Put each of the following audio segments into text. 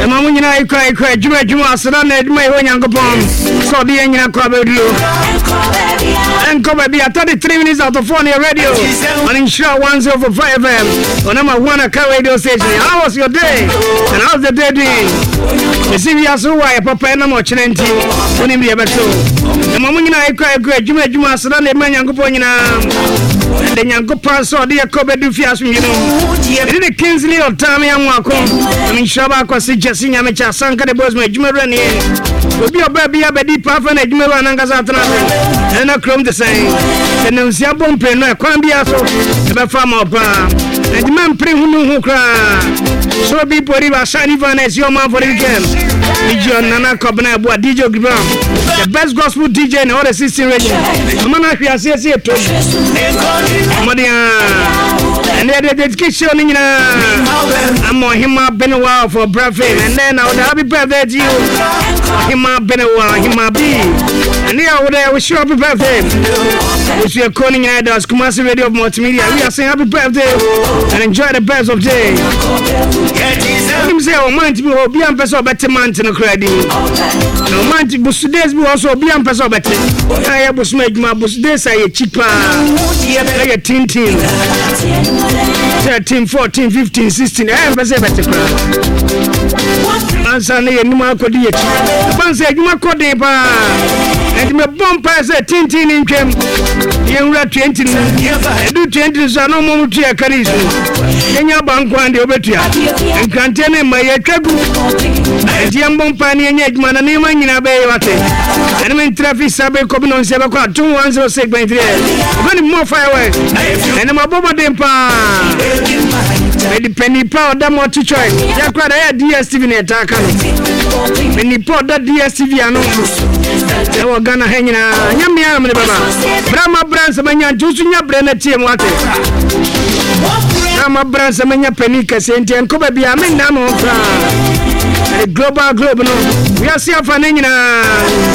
Ema munyina ikwa juma asana na eduma iho nyankopon. So di nyina kwa bedulo. Enko baby 33 minutes out of 4 on your radio. On Insure 105 FM. On number 1 car radio station. How was your day? And how's the day doing? You see we are so why papa na mo chenenti. Oni bi ebeto. Ema munyina ikwa juma asana na eduma nyankopon nyina. The nyankopon so di yakobedu fiasu nyino. It is Kingsley or Tammy and Wako. I mean, Shaba Kwasi Jessica Mecha Sanka the boss, my Jumarani. Will be a baby, a baby, puff and a Jumaran and Gazatana. And a chrome the same. And then Siabon Pen, a Quambiaso, a farm of and the man pray who cry. So be Poriva Shani Van as your man for the game. DJ Nana Kobana, DJ Graham, the best gospel DJ in all the 16 regions. Amana, I see a toy. And then the dedication. I'm on him up been a while for breakfast, and then I would happy birthday to you. Him up been a while, him up be. And here I would wish you happy birthday. Wish you a calling idols, Kumasi Radio of Multimedia. We are saying happy birthday and enjoy the best of day. Him say, oh, man, to be a person better man to the credit. No man to boost days be also be a person better. I have to make my boost days a cheaper. I get tin. 13, 14, 15, 16. I have a better crowd. Answer me, and Marco Diet. Once I do my code, and my bomb pass at 10 in came. You are 20. I do 20 is no more to a caris. In your bank one, the Obetia. And containing my Kabu. And young Bompani and Yetman and Newman in a bay. And when traffic Sabe coming on 7 o'clock, 2 1 0 6 by 3. Very more fireworks. And I'm a bomber dempa. The penny powder more to try. That's what I had DSTV in attack. Penny powder DSTV and they were gonna hang in a yam Brahma brands of my Jusunya Brenner team water. Brahma brands of my Penica Saint and Kobe be a man now. Global globe. We are seeing for Nina.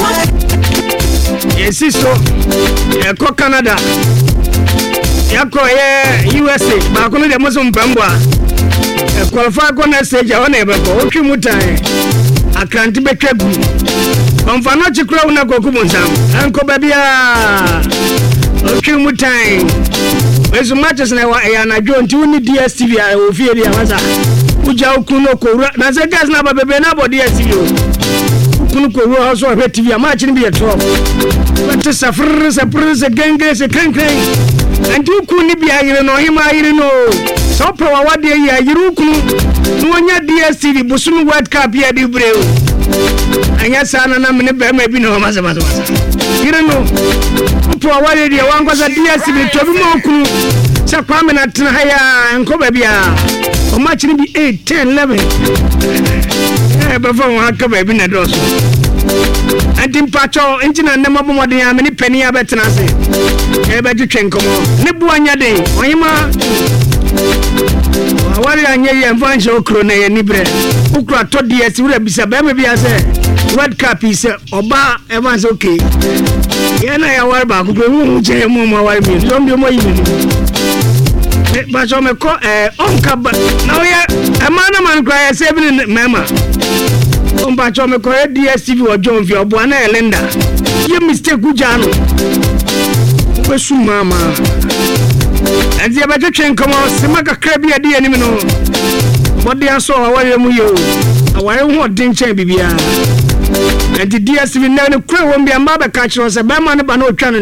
Yes, so Canada. Yako USA bakunu de musu mpambwa qualify kona stage ona ebeko otwi mutai akranti betwagu omfano chikura una kokumunzam anko babia otwi mutai wezu matches na ya na jo nti uni DSTV ya ofie dia waza uja okuno ko na se gas na babebe na bo DSTV okuno ko ro so he TV ya match ni bi 12 but safr genge se kren and you couldn't be a no him I know. So power what day you no one DSTV Busunu World Cup here the brave. And yes, I maybe no Mazamasa. You don't know. Power what day one was a DSTV to be more cool. So come in at higher and Kobabia. How much be 8, 10, 11. Before I come in a dozen. And in Pacho, engine and number more than many penny a better say. Ever to train come on. Nibuanya day, Oyama. What are you and Vancho Crone and Nibre? Ukra told DS would be a baby as a World Cup is Oba Evans okay. Yana I about who Jemma, why me? Don't be more even. But I'm a uncle. Now, yeah, a man cry 7 Mama. Umbacho me correct DSTV or John Vio Buana Elenda. You mistake Gujano. Wesu mama. And the better train come on, Simaka Crabby a dear Nimino. What they saw, what you muyo. I want danger, Bibia. And the DSTV now crow won't be a mother catcher was a bamman about no channel.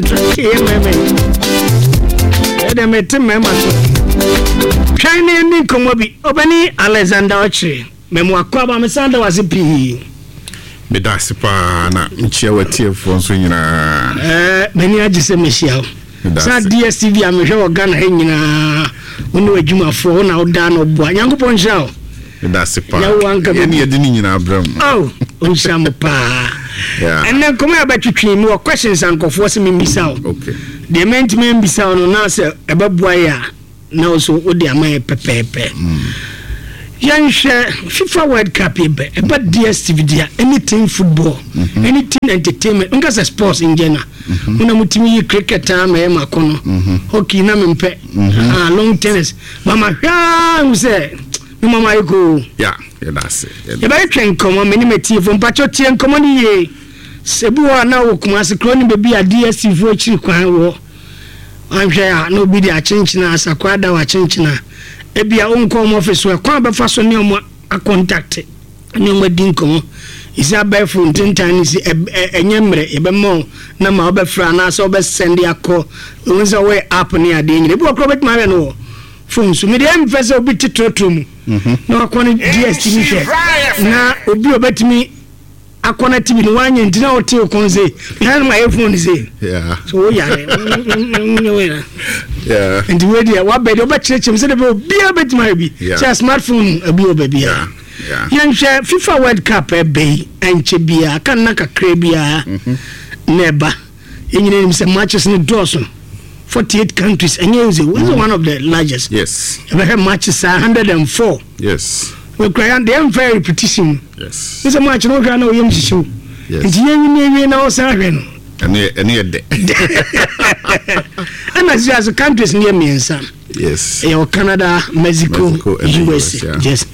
Let them meet him, Mamma. China and Komobi, Obani Alexander Ochi. Memo akwaba mesanda wazipi medasipa na mchia watie fonso nyina meni agise mehia sa DSTV amehwe ogana he nyina woni wadwuma fo na oda no boa nyankopon hia medasipa ye ne yedi nyina abram onsham pa and then come abatwetwe mu questions ankofo se membisa okay the main membisa no na se ebeboa ya na also odi amaye pepepe FIFA World Cup but DSTV dia anything football anything entertainment unga sports in general una mutimi cricket ama makono hockey na mempe long tennis mama we say mama iko yeah that's it e ba twen komo me ni meti fo mpacho tie komo ni ye sebu na wo Kumasi kro ni bebi a DSTV fo chiri kwan wo anhwe ya no bi di a chinchina asakwada wa chinchina e bia onko mo office we kwa ba fa so ne mo a contact ne mo din komo isa ba phone tintan si enyemre e be mo na ma obefra na so be send akọ wonso we app ne ade nyire bi okro bet ma we no phone so me dem fese obi titotum na akọ ne DSTV share na obi obetimi akọ na TV ni wanye ntina o te konze na ma phone say yeah so yeah and the way they wa be do be chirechim say be obi obetima bi say smartphone obi obebi yeah Yansha FIFA World Cup be enche bia kan na kakra bia neba yenyine nim se matches ni dozen 48 countries and is one of the largest. Yes, we have matches 104. Yes, we cry and them very repetition. Yes, it's a match no can no yem show. Yes, and now sagen any day and as countries near me and some. Yes, Canada, Mexico, US. Yes.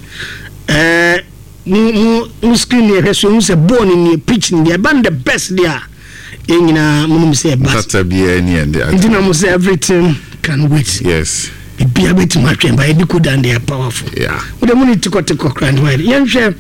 Mu screen here so mu say born in the pitch in the band the best there nyina mu say best that be any and ndina mu say everything can wait. Yes, be a bit much and by the good and they are powerful. Yeah, we the money to cut the grand wide yenhwe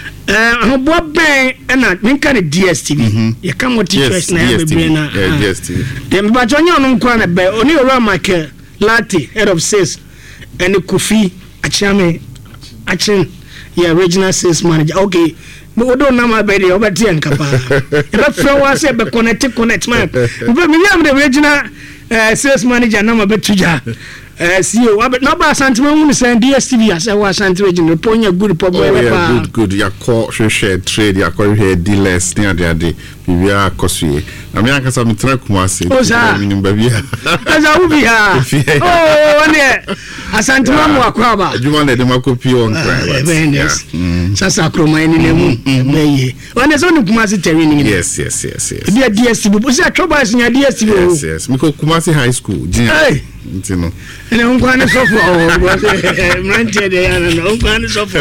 ho ben na me kan DSTV you come what choice na be brain na DSTV dem ba jonyo no nkwa na be oni ora Michael Lati head of sales and Kofi Achame Achin yeah regional sales manager okay but we don't know my baby over there and kapa if friend was say be connect man but me am the regional sales manager na be tuja CEO no ba sentiment we send DSTV as wa sentiment region ponya good problem good ya call share trade ya call here dealers near the day bibia kosue na me anka some tra Kumasi minimum baby asa ubi ha oh ne asantuma mo akwaba adwuma na de makopi on cry sasa kroma ni nemu beye one so ni Kumasi training yes dia DSTV bo say trouble is nya DSTV yes me ko Kumasi high school junior ntino ene unkwane sofo mrante de yana no unkwane sofo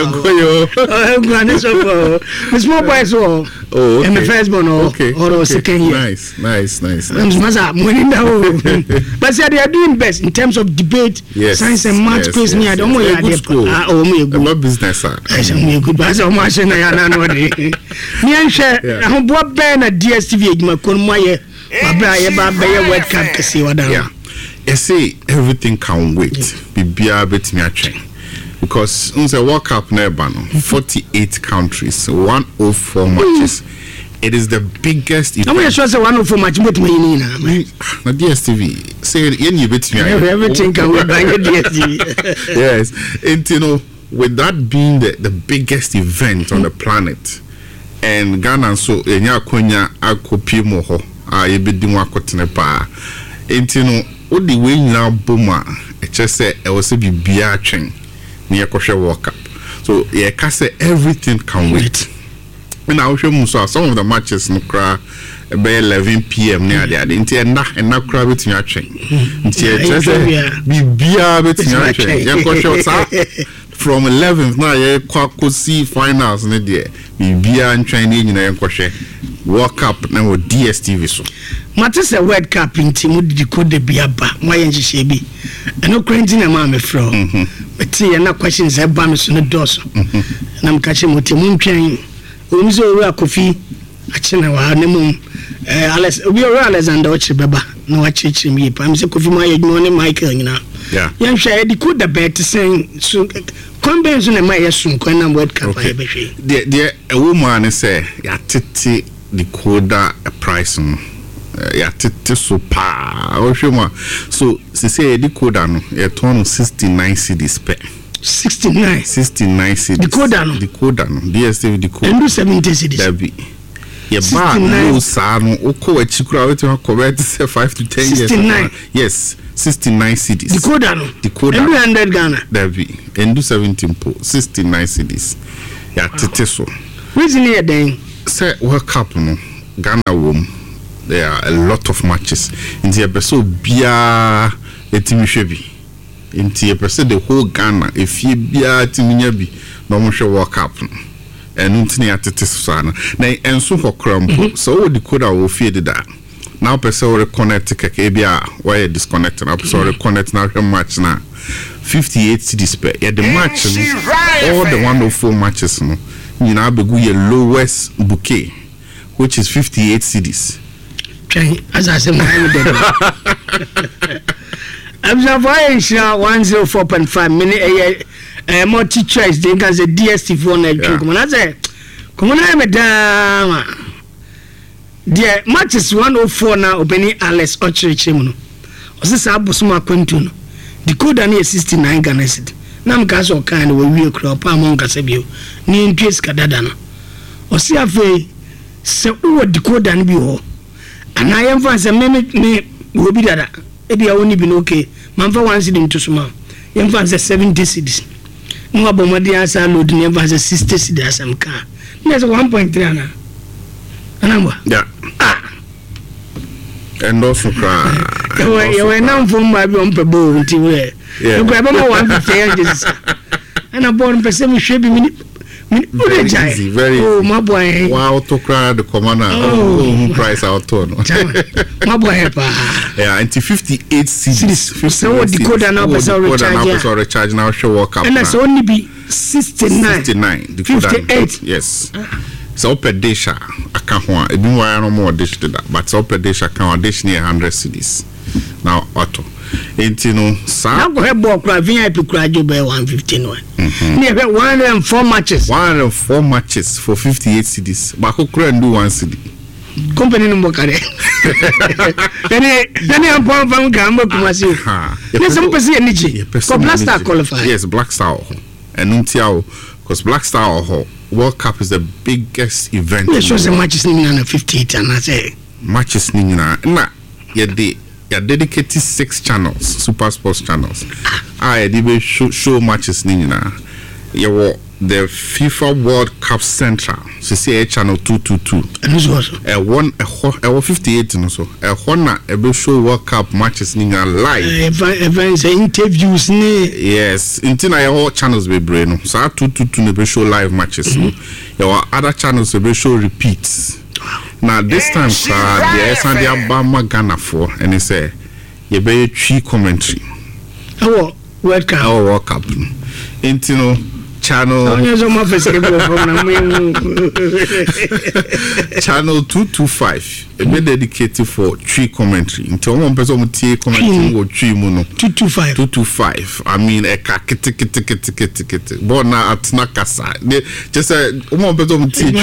unkwane sofo the small boys oh in the first born or second year nice masa muninda but say they are doing best in terms of debate science and math quiz ni ade omo ya de me good business me good but so much na yana no de ni enhwe ahobo ben na DSTV ejuma kon moye babra ye ba be World Cup kesi wadan I say everything can wait. Bibia bet me a train because unse World Cup never 48 countries, 104 matches. It is the biggest event. How many shows 104 match bet me ni na? Na DSTV. Say any bet me everything can wait by DSTV. Yes, and you know with that being the biggest event on the planet, and Ghana so enya konya akopi mo ho a yebedi mo akotene pa. And you know what the way now boma it just say it was a bibia train near Kosher World Cup. So yeah, can say everything can wait. And I will show you some of the matches no cry by 11 p.m. near there. Inti and na cry with your train. Inti just bibia with your train. Yeah, Kosher from 11th now yeah could see finals ne there. Bibia and training in Kosher World Cup now with DSTV so. Matters a World Cup in Timu decode the biaba, my shebi. And no cranting a mammy fro. But see, and no questions have banners on the doors. And I'm catching with Timun train. Umzo Kofi, Achina, Nemo, we are Alexander Ochibaba, no Achich me. I'm so Kofi my morning, Michael, you know. Yeah, young share decode the bet saying soon. Convention and my soon, when I'm World Cup. Dear, a woman say, Yatiti decoder a price. Ya tete so pa ohwema so se say decoder no e ton 69 cedis per 69 cedis decoder no DSTV decoder and 70 cedis dabi ye ba no sa no okọ achikura wetin correct say 5 to 10 years 69 yes 69 cedis decoder no and 100 Ghana dabi and 17 po 69 cedis ya tete so reason here then say World Cup no Ghana wom. There are a lot of matches in the episode bia etimishebi Inti the whole Ghana if you be at Minyabi no more World Cup and untini at it sana na enso for cramp so the code will feed that now person will connect KBA why disconnect now person will connect now match now 58 cities per the match all the 104 matches no you know be your lowest bouquet which is 58 cities as I said I'm 104.5 minute multi choice they can say DSTV on the come on I say come on I'm down the matches 104 now opening Alex Ochiriche mu no osisa abosoma kwantu no the code na 69 Ghana cedi na mka so kan we wie kura pa mo nkasa bio ni ntwes kadada no osi afi se wo the code na bi ho ana yemfa se me obi dada ebi a woni bi no okay manfa 1 cedi ntosoma yemfa se 70 cedis no abomadi asa load ni yemfa se 60 cedi asam ka na se 1.3 ana anamba yeah and also cry you now from my own pebble until we grab a 150 and a born person should be very easy, very oh my boy wow to cry the commander price out tone my boy yeah until 58 cities so what the code now recharge now show World Cup and that's only be 69 the 58 yes so per dish aka ho a ebi wa no more dish that but so per dish aka dish near 100 cities now auto enti no sa na go hebo kra VIP kra jo be 151 near 104 matches for 58 cities ba ko kra ndu 1 city company no kare then am pon fam ga mo kuma si ne some person energy ko Black Star qualify yes Black Star and until because Black Star World Cup is the biggest event. Yes, so matches in 58 and I say matches na you dedicated 6 channels, Super Sports channels. They show matches na. You the FIFA World Cup Central. So say channel 222. And this was 58 no so. One show World Cup matches na live. Events interviews ni. Yes, intina your channels be brain. So 222 be show live matches. Your other channels be show repeats. Now this time the Sunday Bama Ghana for and they say you be 3 commentary. Oh, World Cup. Oh, World Cup. Intino channel channel 225 be dedicated for 3 commentary until one person will take commentary or 3 mono 225 I mean a kit but now at nakasa just one person will teach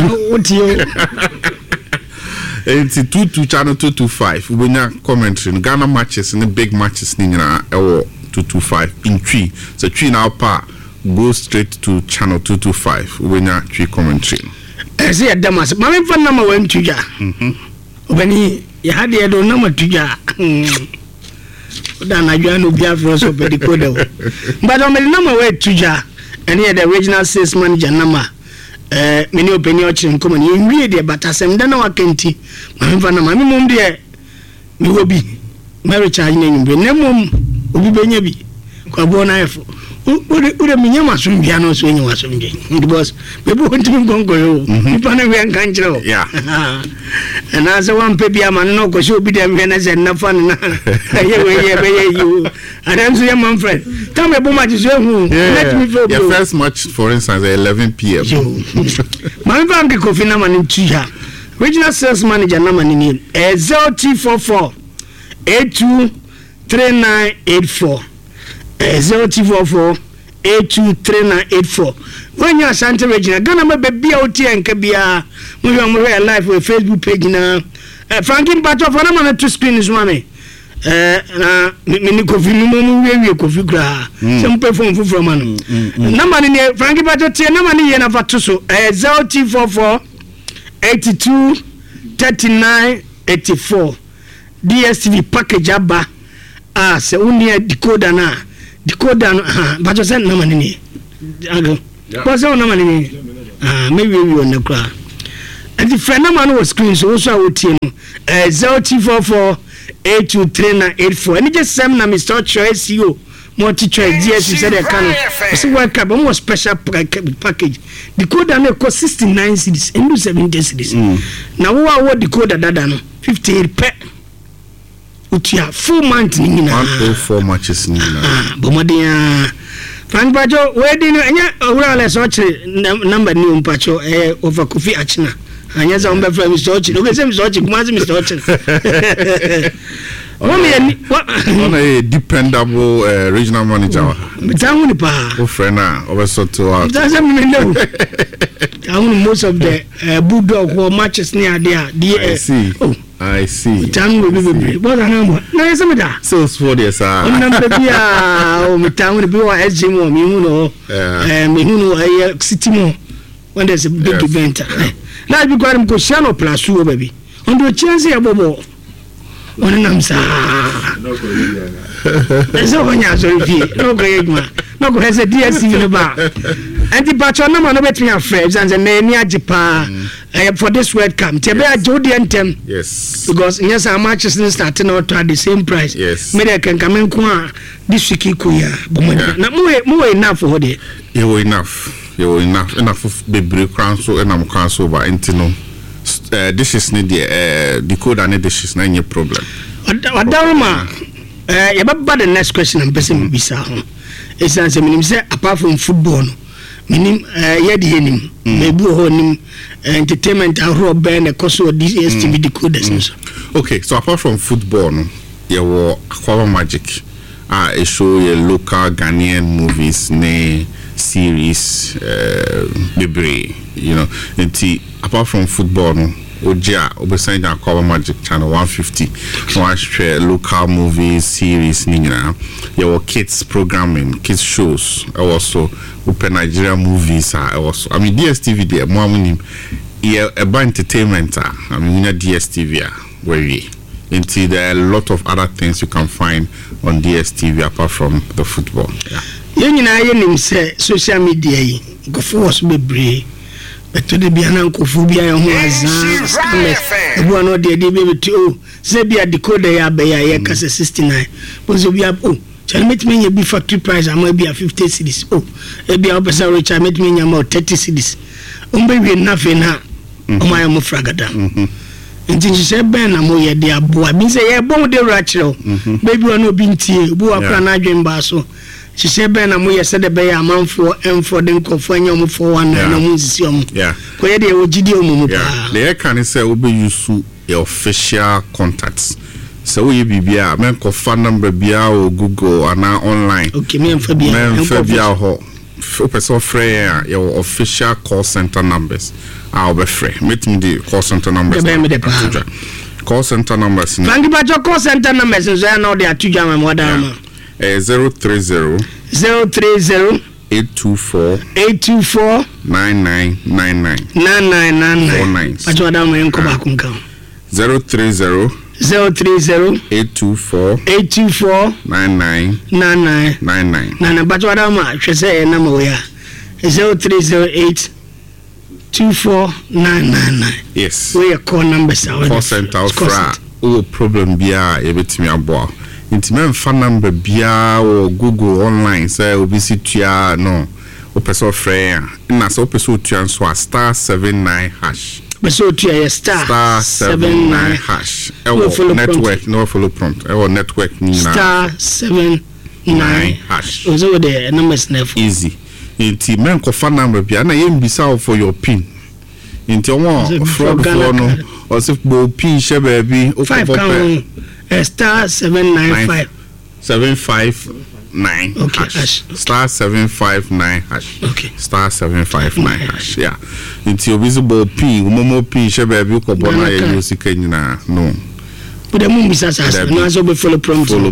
it's 22 channel 225 we na commentary Ghana matches and the big matches ni na 225 in 3 so 3 now pa go straight to channel 225 when you 3 commentary. I say at Damas, my phone number went to ya. When you had the other number to ya. Then I joined Biafra so very good. But on the number went to ya, and here the original sales manager number. Many opinions in common. You read it, but I said, then I can't. My phone number, my mum dear, you will be marriage. I name you. Name will be Benyabi. Quabona. Ure minyama sumbia no so enyi wasumje because people want to go people na we kanjiro yeah and as one pe bia man no go show bi dem na ze na fan na ye you and am so my friend tell me about match so hu let me feel your first match for instance at 11 p.m. my bank Kofi na man tuya regional sales manager na man ni 0T44 823984 0T44 823984 when you are Santa Regina Ghana me be OT and kabia we live with Facebook page na Franklin Pato for na to screen is money na me Kofi no we Kofi gra some perform from man na man ni Franklin Pato tie na man ye na fato so 0T44 823984 DSTV package aba se unia decoder na decoder but you send no money ni but so no money ni maybe we on the crowd and the friend man was screen so I would tell 0T44 823984 and just send na Mr. SEO multi choice DSTV said they can so work up more special package decoder no cost 69 cedis and 70 cedis now what decoder dada no 58 per utia 4 months ni na 104 matches ni na bomodia Frank Bajo wedding anya owura so number ni mpacho over Kofi Achina anya za umbe from Mr. Ochi okay say Mr. Ochi kumazi Mr. Ochi on a dependable regional manager Town ni pa o friend na obeso to doesn't mean no most of the Bulldog or matches near there I see town will be but I know no is me da so for this number bia o me town will be wa SG mo me hu no me hu no city mo when there's a big event na bi kware ko share no plus o baby on the chance ya bobo on nam sa eso banya so fi no go yegma no go hese DSTV no ba anti patcho na no betimi afresh and na ni agipa for this World Cup te be ajodi antem yes because yes our matches starting out at the same price yes me dey kan kamen ko a this week ko ya bomo na mo enough for there you enough bebre crown so enam crown so ba intino dishes need the decoder and dishes na any problem Adama you baba the next question I'm person bisa ho is answer minim say apart from football no minim ye de enim maybe ho nim entertainment ahro be na koso DSTV decoders okay so apart from football no you were Aqua Magic a show your local Ghanaian movies ne series bebre you know apart from football no Oja obesan da Aqua Magic channel 150 watch local movies series nina your kids programming kids shows also open Nigeria movies also I mean DSTV there mo amunim about entertainment I mean DSTV where until there are a lot of other things you can find on DSTV apart from the football you nyina yenim say social media yi go force bebre to the biana nkofobia ho azan scammers ebu no de be to say bia decoder ya be ya kase 69 bozo bia chal met me be factory price am bia 50 cedis e bia opesa rocha met me nya 30 cedis umbe we na fe na o ma mo fragada nti se ben na mo ye de aboa bi se ye bon de rachiro baby one obi ntie bu akra na adwen ba so she say ben na mo ye se de be ya manfo emfo de nkofo anya mo fo wan na mo nsisi om ko ye de o gidi omumu pa le can say obi use your official contacts so we bibia men ko phone number bia o Google ana online okay me emfa bia ho person free your official call center numbers I'll be free meet me the call center numbers call center numbers Frank Bajo call center numbers so I know they are two jam modern 030 824 9999 Bajo da mo enko ba kunka 030 824 9999 Nana Bajo da ma hwe say na mo ya 0308 24999 yes we call numbers call center fra o problem bia e betimi abo intimem phone number bia o Google online say obisi tua no o person frɛ na so person tua so *79# so tua *79# network no follow prompt network ni na *79# so the numbers never easy inti men ko phone number bia na yembisa for your pin inti omo fraud for no or if bo pin she baby o for *795 759 okay *759# okay *759# yeah inti obisible pin momo pin she baby ko bona ya use kanyina no but the mum bisa sa no so be follow prompt no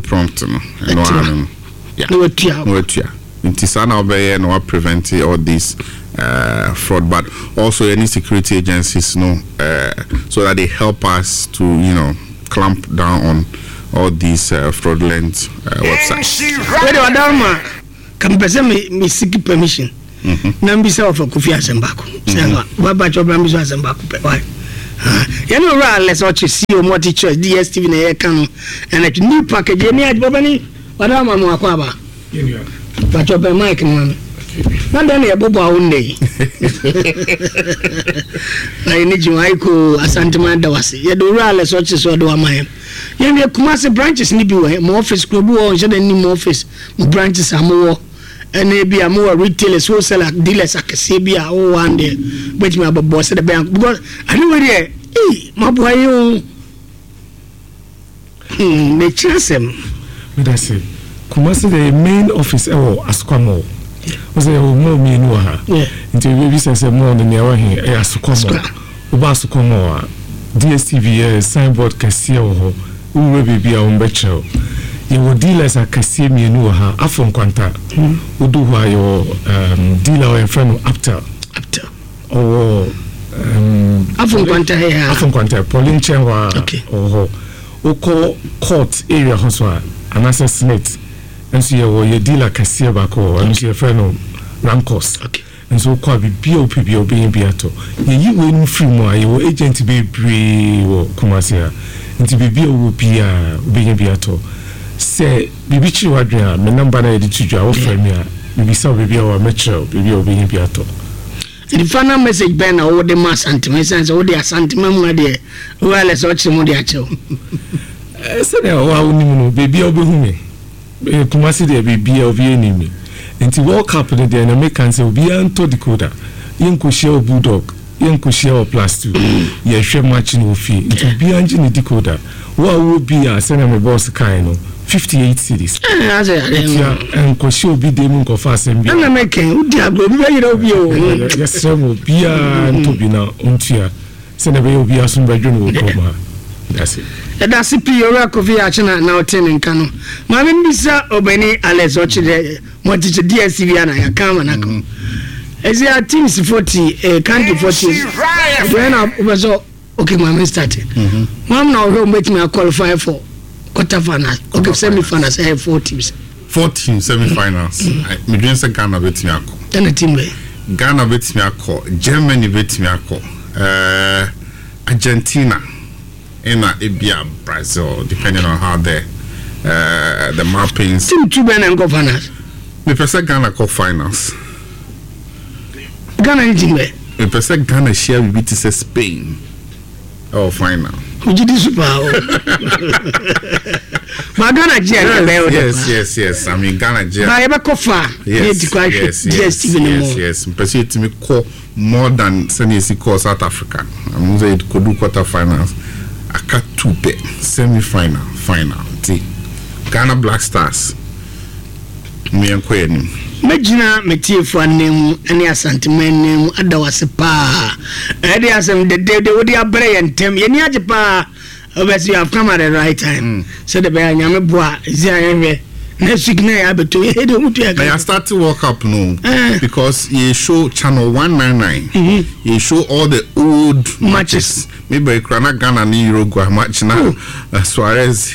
yeah no tia inti sana obeye no prevent all this fraud but also any security agencies so that they help us to clamp down on all these fraudulent websites. Where do Adama can person me seek permission? Nambisa of Kofi Asembako. Say what about your Brambizo Asembako? Why? You know, let's watch you see more teachers DSTV na ye kanu and a new package. Any at Bobani, Adama Mwakwaba. But your mic, man. Not only a bobo only. I need you, I could Asantamanda was it. You do rally such as what do I mind. You have Kumasi branches, Nibu, more office, club, or any office, branches are more. And maybe a more retailers, wholesaler, dealers, I can see be a whole one day, which my boss at the bank. Because I know where, my boy, you may chance him. But I say, Kumasi, the main office, Asquamo. Was there more me no ha? Until we say more than the hour here, Asquamo. Ubasukomo, DSTV, signboard, Casio, who will be our betcho. Your dealers are Cassimi and Nuha, Afon Quanta, who do your dealer and friend after or Afon Quanta here, Afon Quanta, Pauline Chewa, or Oko Court area Hoswa, an assassinate, and so your dealer Cassia Bako, and your friend Ramcos, and so called BOP being Beato. You win free more, your agent to be brave or Kumasia, and to be BOP being Beato. Say, Bibichi Wadria, my number 92, our friend here, we saw baby our metro, baby obeying Piato. The final message, Ben, or the mass sentiments, or the sentiment, my dear, well, as watch some of the actual. I said, oh, baby obey Kumasi, there be beer of enemy. And to walk up in the Americans will be unto decoder. Yankushia bulldog, Yankushia plus 2. Ye share matching will fee. It will be engine decoder. What would be a send boss kind 58 cities. And Kosho be demon of us and be making Diablo. Yes, sir, will be and to be now untia. Senator will be a soon by June. That's it. That's a P.O. Coffee Achana now 10 in Cano. Mamma Missa Obeni Alex Ochide, what is the DSTV and I come and I come. As your teams 40, candy 40. When I was okay, Mamma started. Mom now will make me a qualify for quarterfinals. Okay, semi-finals. I have 4 teams. 4 teams, semi-finals. Me doing say Ghana bet me ako. Then a team. Ghana bet me ako. Germany bet me ako. Argentina. And Ibia, Brazil, depending on how the mappings. Team 2 Ben and go finals. Me person Ghana go finals. Ghana team. Me person Ghana share with it is Spain. Oh, final. Who did this super? Ghana yes. I mean Ghana jail. I ever go far. Yes. Person to me call more than Senesi call South Africa. I'm say it could do quarterfinals. I cut 2 bet semi-final, final. Ghana Black Stars. Me and Queen. Majina metie for name any asantment name adawase pa edi asem de wo dia bre yentem ye ni ajepa obviously you have come at the right time so the be nyame boa zianwe next week na ya beto ye de mutu ya I start to walk up no because you show channel 199 you show all the old matches maybe Ghana ni Uruguay match now Suarez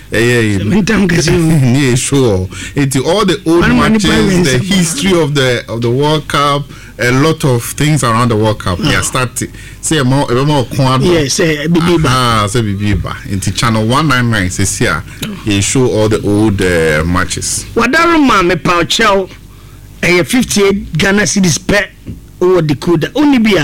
sure. It's all the old matches, the history of the World Cup, a lot of things around the World Cup. Yeah, start say more yes, say Bibiba. Say Bibiba. Into channel 199 says here, you show all the old matches. Wadaruma me pauchao 58 Ghana cedis per over decoder. Only be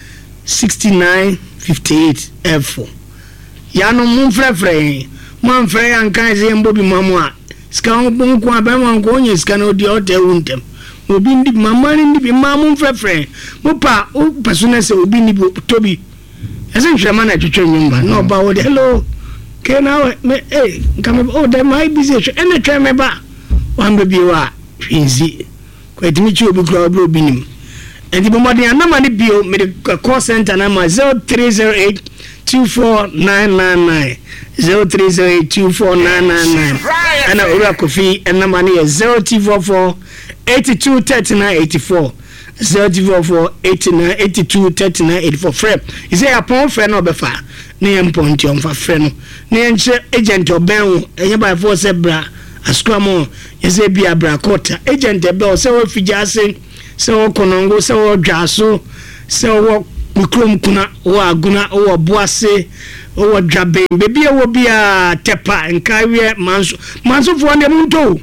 69.58 F4. Yano mumfrefre. Man frey and kind say Bobby Mamma. Scout Bunko Abaman Gonya scan the hotel untem. Will be the mamma in the mamma frefre. Mopa, oh, personas will be the Toby. As I'm sure man at your number. No about hello. Can I, hey, come oh, there might be such and a try back. One baby, easy. Quite meet you with Global Binim. And the Bombardier number bill made a call center number 0308 24999. 0308249999 and Urakofi and the money is 0244 823984 0244 89823984 friend is a upon friend of Befa name point on for friend name agent or Ben and by force bra a scrum is a be a bracota agent a bell so if you just say so Konongo so Jaso so Mukrum Kuna or Guna or Boise. Oh, Jabe, baby, I will be a tepa and carry manso for the munto.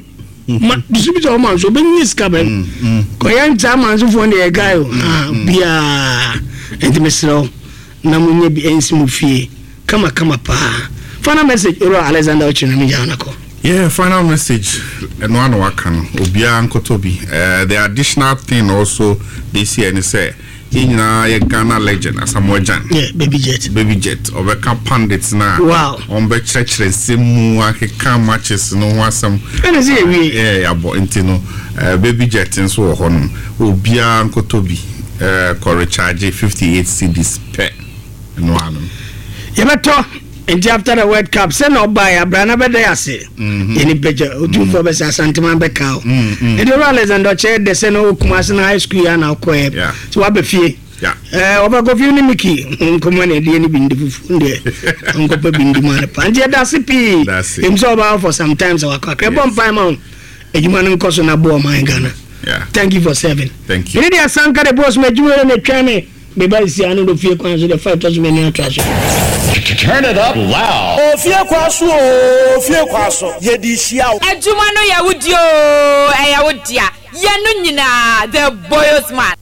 distributor man so be ni ska ben ko yan man so fo ne guy bia entimesro na munye bi ensi mu fie kama pa final message oro Alexander Ochinami janako. Yeah, final message. And one wakan obia nkotobi. The additional thing also this year and say in Ghana legend Asamoah Gyan. Yeah, baby jet. Obeka pandits na. Wow. Ombe church semu akeka matches no wasam. Yeah, abo intino baby jet nso ho no. Obia nkotobi ko recharge 58 cedis per no anu. Yebeto and after the World Cup, send no buy a brand of Bedayase. Any picture, do for Bessa Santiman Becao. And the Rollers and Dutch, the Seno Kumasan High School and our coeb. So I be fee. Over Govini Mickey, come on, any bindi funde, Uncle Bindi Man, Pandia Dasipi, himself out for sometimes our cock. A bomb fireman, a human cousin of my Ghana. Thank you for serving. Thank you. Lydia Sanka, the boss, made you in the training. Maybe I see another few coins with the 5,000 attraction. Turn it up loud. Oh, fear kwaso. Yedi shiao. Ejumano ya wudio, ya wudia. Yanu nyina, the boyos man.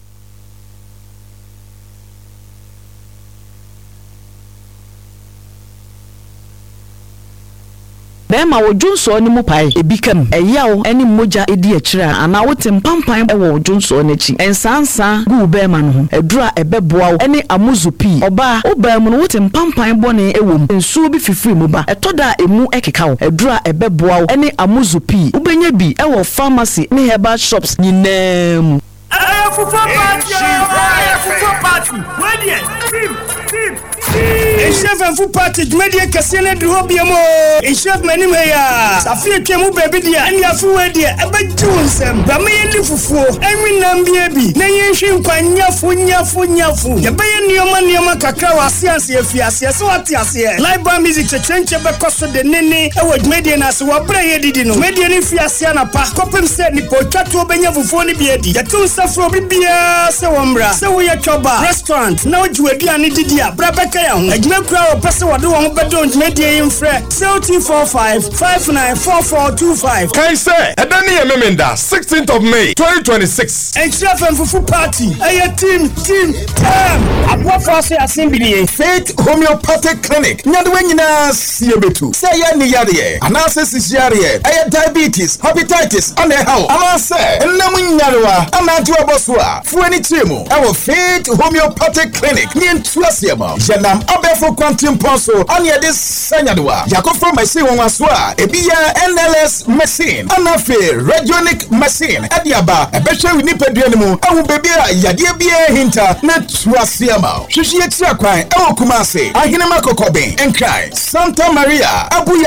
Bema wo Junso ni mu pai ebikam eyawo eni moja edi akira ana wote mpampan wo Junso n'echi ensansa gu bema no edura ebeboa wo eni amuzupi oba oba mu no wote mpampan bone ewom ensu bi fifiri mu ba etoda emu ekeka wo edura ebeboa wo eni amuzupi ubenya bi ewo pharmacy ni herbal shops nyinam Chef and food party, media Cassina Drobiamo, a chef Manimaya, Safia Kemu baby dear, and your food dear, about Jones, but me and Fufu, every Nambiabi, Nayashin Nyafu, the Bayan Yaman Yamakaka, Siasia, so what Yasia, Live music to change a cost of the Nene, I would median as what Bray didn't know, Median Fiasiana Park, Copem said Nipo, Chato Benya Fufoni Biedi, the two Safro Bibia, Sawambra, so we are Choba, restaurant, now Juediani Didia, Brabaka, a crowd person will do on bedroom media in Fred 0245 594425. Can say, and then the Memenda, 16th of May 2026. And chef and fufu party, a team. At what first assembly, Faith Homeopathic Clinic, Nadwina Siabetu, say any yari, analysis yari, diabetes, hepatitis, and a how. I say, and Namin Yarwa, and Natua Boswa, Fuenitimu, our Faith Homeopathic Clinic, near Tuasiama, Janam Abefo Quantum Ponso, Anya this Sanyadwa, Yakofa Machine Waswa, Ebia NLS machine, Anafe, Radionic machine, Adiaba, a better with Nipedianimo, Awu Bebia, Yadibia Hinta, Natuasiama, Shishiatia Kwai, Awu Kumase, Ahinamako Kobe, and Kai, Santa Maria, Abu